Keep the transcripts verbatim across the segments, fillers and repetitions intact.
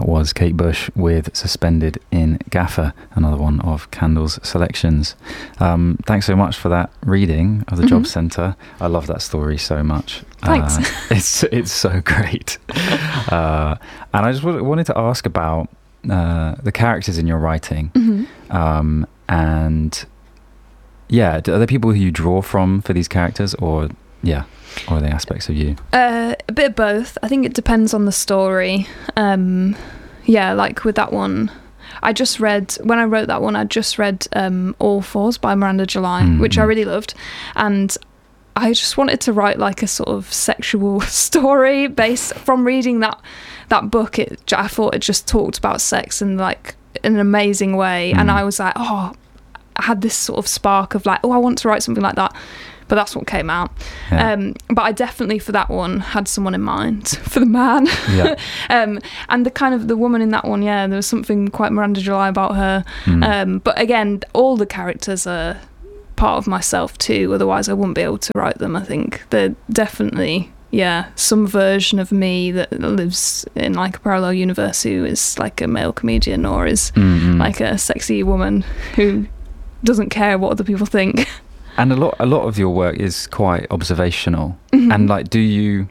that was Kate Bush with Suspended in Gaffer, another one of Candle's selections. Um, thanks so much for that reading of the mm-hmm. Job Centre. I love that story so much. Thanks. Uh, it's it's so great. Uh, and I just w- wanted to ask about uh, the characters in your writing. Mm-hmm. Um, and yeah, are there people who you draw from for these characters, or yeah, or are they aspects of you? Uh, a bit of both. I think it depends on the story. Um, yeah, like with that one, I just read, when I wrote that one, I just read um, All Fours by Miranda July, mm-hmm. which I really loved. And I just wanted to write like a sort of sexual story based from reading that that book. It, I thought it just talked about sex in like in an amazing way. Mm. And I was like, oh, I had this sort of spark of like, oh, I want to write something like that. But that's what came out. Yeah. Um, but I definitely, for that one, had someone in mind for the man. Yeah. um, and the kind of the woman in that one, yeah, there was something quite Miranda July about her. Mm. Um, but again, all the characters are part of myself too. Otherwise, I wouldn't be able to write them. I think they're definitely, yeah, some version of me that lives in like a parallel universe who is like a male comedian or is mm-hmm. like a sexy woman who doesn't care what other people think. And a lot, a lot of your work is quite observational. Mm-hmm. And like, do you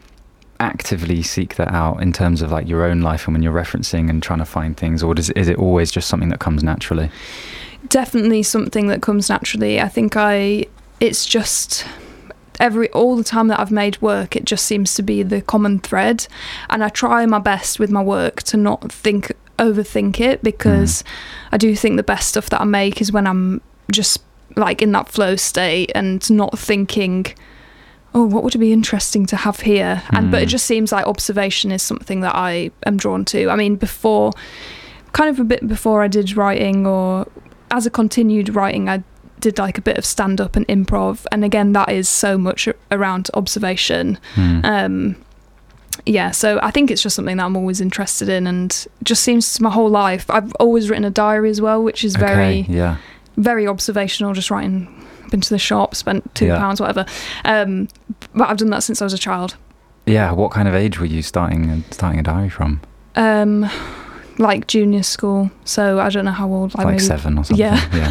actively seek that out in terms of like your own life and when you're referencing and trying to find things, or does, is it always just something that comes naturally? Definitely something that comes naturally. I think I, it's just every all the time that I've made work, it just seems to be the common thread, and I try my best with my work to not think overthink it, because mm. I do think the best stuff that I make is when I'm just like in that flow state and not thinking, oh, what would it be interesting to have here? And mm. but it just seems like observation is something that I am drawn to. I mean, before, kind of a bit before I did writing, or as a continued writing, I did like a bit of stand-up and improv, and again, that is so much around observation. Mm. Um, yeah, so I think it's just something that I'm always interested in, and just seems my whole life. I've always written a diary as well, which is okay, very, yeah. very observational, just writing, been to the shop, spent two yeah. pounds, whatever. Um, but I've done that since I was a child. Yeah, what kind of age were you starting starting a diary from? Um, like junior school, so I don't know how old. Like maybe, seven or something. Yeah. yeah.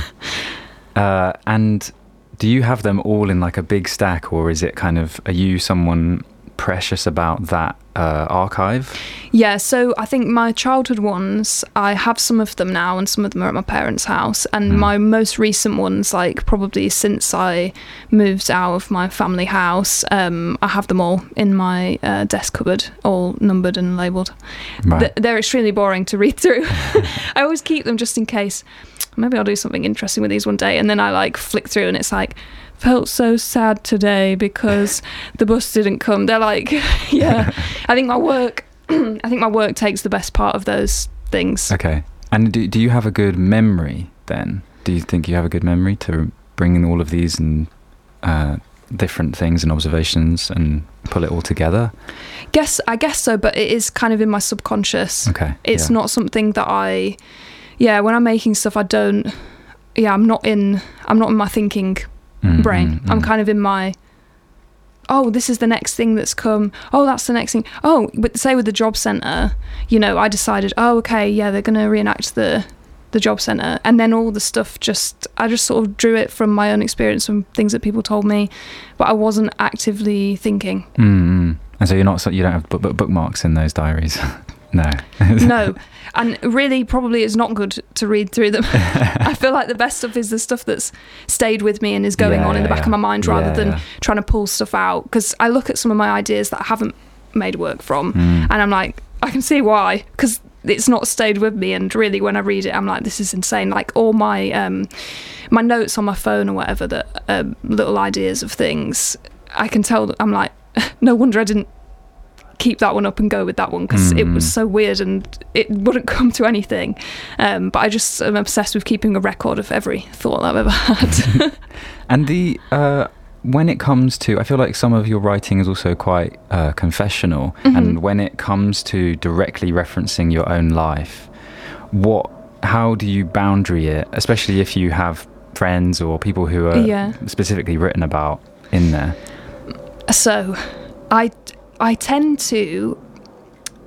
Uh, and do you have them all in like a big stack, or is it kind of, are you someone precious about that uh, archive? Yeah, so I think my childhood ones, I have some of them now, and some of them are at my parents' house, and mm. my most recent ones, like probably since I moved out of my family house, um, I have them all in my uh, desk cupboard, all numbered and labelled. Right. Th- they're extremely boring to read through. I always keep them just in case, maybe I'll do something interesting with these one day, and then I like flick through and it's like, felt so sad today because the bus didn't come. They're like, yeah, I think my work, I think my work takes the best part of those things. Okay. And do do you have a good memory then? Do you think you have a good memory to bring in all of these and uh, different things and observations and pull it all together? Guess I guess so, but it is kind of in my subconscious. Okay. It's yeah. not something that I, yeah, when I'm making stuff, I don't, yeah, I'm not in, I'm not in my thinking Mm, brain. Mm, I'm mm. kind of in my, oh, this is the next thing that's come. Oh, that's the next thing. Oh, but say with the job centre, you know, I decided, oh, okay, yeah, they're going to reenact the the job centre, and then all the stuff just, I just sort of drew it from my own experience, from things that people told me, but I wasn't actively thinking. Mm-hmm. And so you're not, you don't have book, bookmarks in those diaries. No. No. And really, probably it's not good to read through them. I feel like the best stuff is the stuff that's stayed with me and is going yeah, on in the back yeah. of my mind, rather yeah, than yeah. trying to pull stuff out. Because I look at some of my ideas that I haven't made work from, mm. and I'm like, I can see why, because it's not stayed with me. And really, when I read it, I'm like, this is insane. Like all my um, my notes on my phone or whatever, that uh, little ideas of things, I can tell that I'm like, no wonder I didn't keep that one up and go with that one, because mm. it was so weird and it wouldn't come to anything. Um, but I just am obsessed with keeping a record of every thought that I've ever had. And the uh, when it comes to, I feel like some of your writing is also quite uh, confessional, mm-hmm. and when it comes to directly referencing your own life, what, how do you boundary it, especially if you have friends or people who are yeah. specifically written about in there? So I I tend to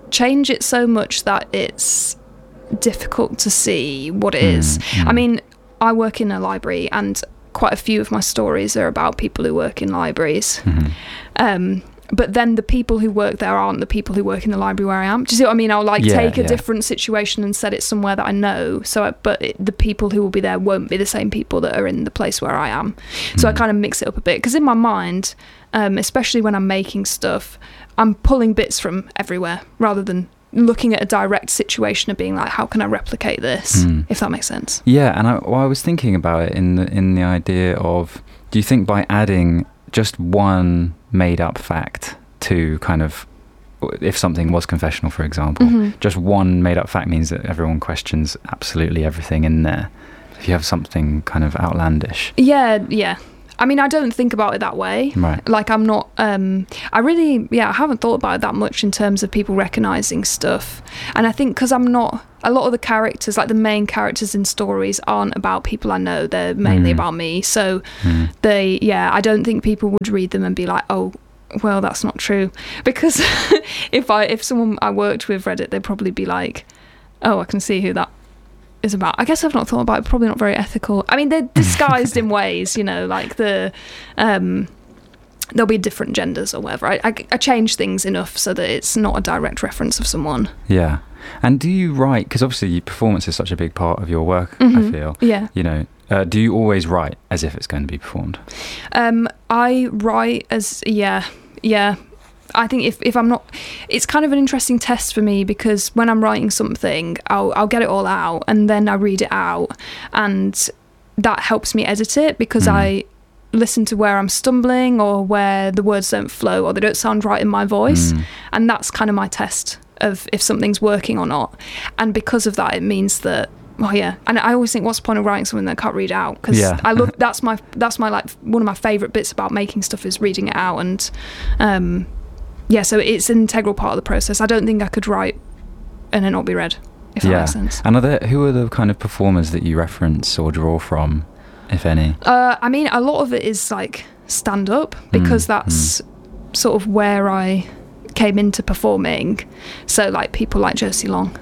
change it so much that it's difficult to see what it is. Mm, mm. I mean, I work in a library, and quite a few of my stories are about people who work in libraries. Mm-hmm. Um, but then the people who work there aren't the people who work in the library where I am. Do you see what I mean? I'll like Yeah, take a yeah. different situation and set it somewhere that I know. So, I, but it, the people who will be there won't be the same people that are in the place where I am. So I Mm. kind of mix it up a bit, because in my mind, um, especially when I'm making stuff, I'm pulling bits from everywhere rather than looking at a direct situation and being like, how can I replicate this? Mm. If that makes sense. Yeah, and I, well, I was thinking about it in the in the idea of, do you think by adding just one made up fact to kind of, if something was confessional, for example, Mhm. just one made up fact means that everyone questions absolutely everything in there. If you have something kind of outlandish, Yeah, yeah. I mean, I don't think about it that way. right? Like, I'm not, um, I really, yeah, I haven't thought about it that much in terms of people recognising stuff. And I think because I'm not, a lot of the characters, like the main characters in stories, aren't about people I know. They're mainly Mm. about me. So Mm. they, yeah, I don't think people would read them and be like, oh, well, that's not true. Because if I, if someone I worked with read it, they'd probably be like, oh, I can see who that is about. I guess I've not thought about it. Probably not very ethical. I mean, they're disguised in ways, you know, like the um there'll be different genders or whatever. I, I, I change things enough so that it's not a direct reference of someone. Yeah. And do you write, because obviously performance is such a big part of your work, I Mhm. feel, Yeah. you know, uh, do you always write as if it's going to be performed? Um, I write as, yeah, yeah. I think if, if I'm not, it's kind of an interesting test for me, because when I'm writing something, I'll, I'll get it all out and then I read it out, and that helps me edit it, because Mm. I listen to where I'm stumbling or where the words don't flow or they don't sound right in my voice. Mm. And that's kind of my test of if something's working or not. And because of that, it means that, oh yeah, and I always think, what's the point of writing something that I can't read out? Because Yeah. I love, that's my, that's my, like, one of my favourite bits about making stuff is reading it out. And um, yeah, so it's an integral part of the process. I don't think I could write and it not be read, if that Yeah. makes sense. And are there, who are the kind of performers that you reference or draw from, if any? Uh, I mean, a lot of it is like stand up, because Mm, that's sort of where I came into performing. So like people like Josie Long.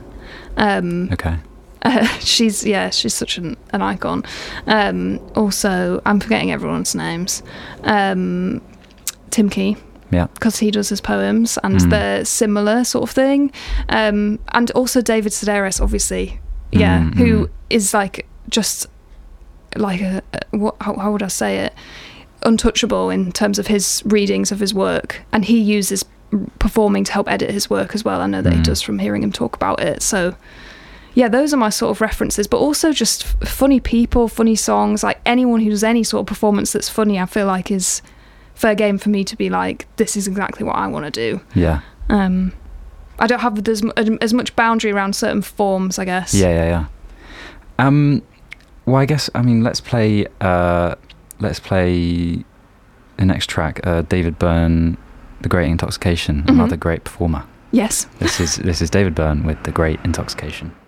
Um, Okay. uh, she's, yeah, she's such an, an icon. Um, also, I'm forgetting everyone's names. Um, Tim Key. Yeah. Because he does his poems and Mm. they're similar sort of thing. Um, and also David Sedaris, obviously. Yeah, Mm, who mm. is like just like a, a what? How, how would I say it? Untouchable in terms of his readings of his work, and he uses performing to help edit his work as well. I know that he Mm. does from hearing him talk about it. So yeah, those are my sort of references, but also just f- funny people, funny songs. Like anyone who does any sort of performance that's funny, I feel like is fair game for me to be like, this is exactly what I want to do. Yeah. Um, I don't have as, as much boundary around certain forms, I guess. Yeah, yeah, yeah. Um, well, I guess, I mean, let's play, uh, let's play the next track, uh, David Byrne, The Great Intoxication, Mhm. another great performer. Yes. This is, this is David Byrne with The Great Intoxication.